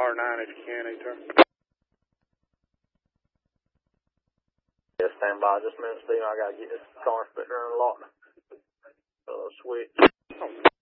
R9 if you can, A-turn. Yeah, stand by just a minute, Steve. I gotta get this car inspector unlocked. Switch.